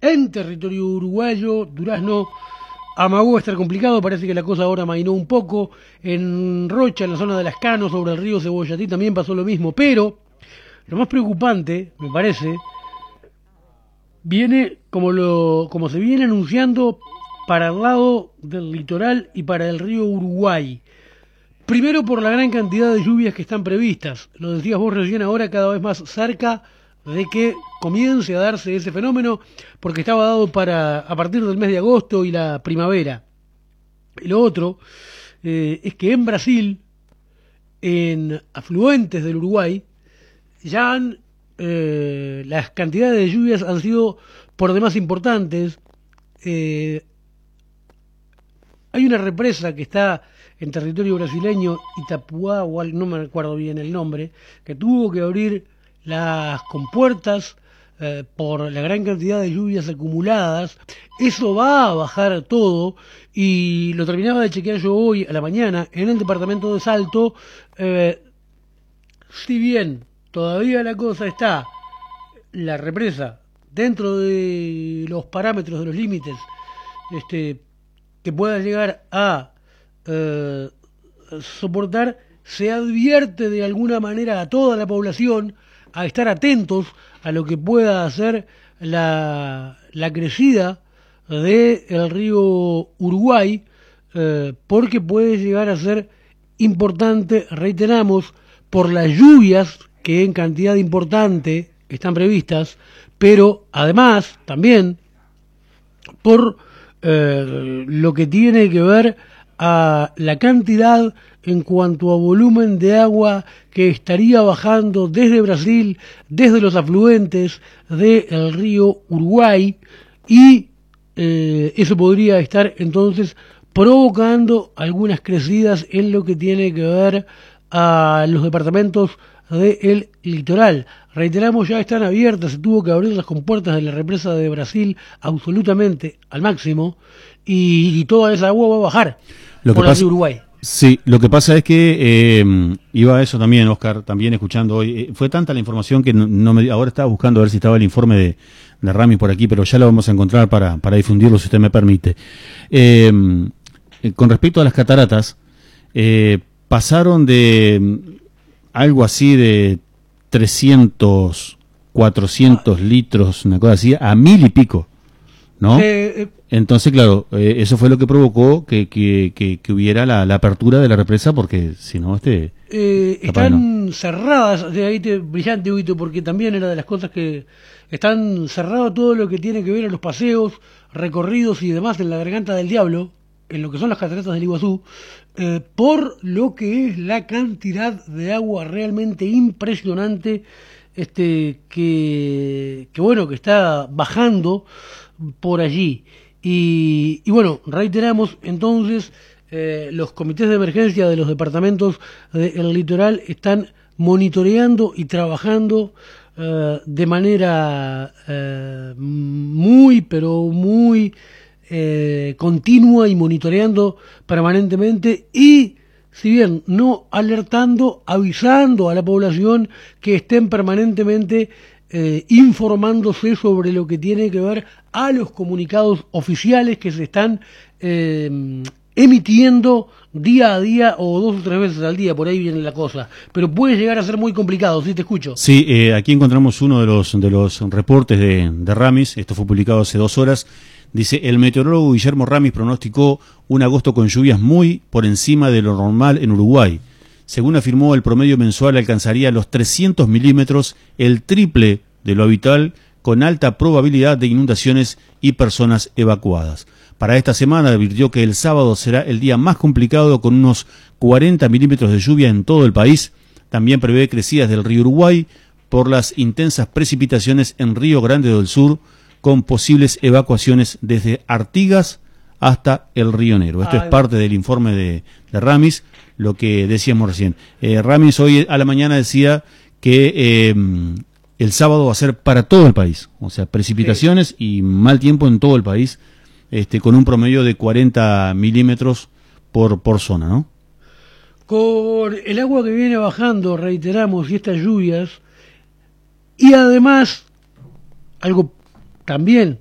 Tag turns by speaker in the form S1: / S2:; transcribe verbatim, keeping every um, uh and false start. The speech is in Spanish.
S1: en territorio uruguayo. Durazno amagó a estar complicado, parece que la cosa ahora mainó un poco. En Rocha, en la zona de Las Canos, sobre el río Cebollatí, también pasó lo mismo, pero lo más preocupante, me parece, viene como, lo, como se viene anunciando para el lado del litoral y para el río Uruguay. Primero por la gran cantidad de lluvias que están previstas. Lo decías vos recién, ahora cada vez más cerca de que comience a darse ese fenómeno, porque estaba dado para a partir del mes de agosto y la primavera. Y lo otro eh, es que en Brasil, en afluentes del Uruguay, ya han, eh, las cantidades de lluvias han sido por demás importantes. Eh, hay una represa que está en territorio brasileño, Itapuá, o no me acuerdo bien el nombre, que tuvo que abrir las compuertas eh, por la gran cantidad de lluvias acumuladas. Eso va a bajar todo, y lo terminaba de chequear yo hoy a la mañana en el departamento de Salto. Eh, si bien todavía la cosa está, la represa, dentro de los parámetros, de los límites, este, que pueda llegar a eh, soportar, se advierte de alguna manera a toda la población a estar atentos a lo que pueda hacer la, la crecida del río Uruguay, eh, porque puede llegar a ser importante, reiteramos, por las lluvias que en cantidad importante están previstas, pero además también por eh, lo que tiene que ver a la cantidad en cuanto a volumen de agua que estaría bajando desde Brasil, desde los afluentes del río Uruguay, y eh, eso podría estar entonces provocando algunas crecidas en lo que tiene que ver a los departamentos del litoral. Reiteramos, ya están abiertas, se tuvo que abrir las compuertas de la represa de Brasil absolutamente al máximo, y, y toda esa agua va a bajar
S2: lo
S1: por
S2: que
S1: el
S2: pasa,
S1: río Uruguay.
S2: Sí, lo que pasa es que eh, iba a eso también, Oscar, también escuchando hoy. Eh, fue tanta la información que no, no me, ahora estaba buscando a ver si estaba el informe de, de Ramis por aquí, pero ya lo vamos a encontrar para, para difundirlo, si usted me permite. Eh, con respecto a las cataratas, eh, pasaron de algo así de trescientos, cuatrocientos litros, una cosa así, a mil y pico, ¿no?
S1: Eh, eh,
S2: Entonces, claro, eh, eso fue lo que provocó que, que, que, que hubiera la, la apertura de la represa, porque si no, este...
S1: eh,
S2: capaz
S1: están
S2: no.
S1: cerradas, de ahí te, brillante, Huito, porque también era de las cosas que están cerrados todo lo que tiene que ver a los paseos, recorridos y demás en la Garganta del Diablo, en lo que son las cataratas del Iguazú, eh, por lo que es la cantidad de agua realmente impresionante, este que, que bueno, que está bajando por allí. Y, y bueno, reiteramos entonces, eh, los comités de emergencia de los departamentos del litoral están monitoreando y trabajando eh, de manera eh, muy, pero muy eh, continua, y monitoreando permanentemente, y si bien no alertando, avisando a la población que estén permanentemente eh, informándose sobre lo que tiene que ver a los comunicados oficiales que se están eh, emitiendo día a día, o dos o tres veces al día, por ahí viene la cosa. Pero puede llegar a ser muy complicado, ¿sí? Te escucho.
S2: Sí, eh, aquí encontramos uno de los, de los reportes de, de Ramis, esto fue publicado hace dos horas. Dice, el meteorólogo Guillermo Ramis pronosticó un agosto con lluvias muy por encima de lo normal en Uruguay. Según afirmó, el promedio mensual alcanzaría los trescientos milímetros, el triple de lo habitual, con alta probabilidad de inundaciones y personas evacuadas. Para esta semana advirtió que el sábado será el día más complicado, con unos cuarenta milímetros de lluvia en todo el país. También prevé crecidas del río Uruguay por las intensas precipitaciones en Río Grande do Sur, con posibles evacuaciones desde Artigas hasta el Río Negro. Esto
S1: Ay,
S2: es parte del informe de, de Ramis, lo que decíamos recién. Eh, Ramis hoy a la mañana decía que eh, el sábado va a ser para todo el país, o sea, precipitaciones sí, y mal tiempo en todo el país, este, con un promedio de cuarenta milímetros por, por zona, ¿no?
S1: Con el agua que viene bajando, reiteramos, y estas lluvias, y además, algo también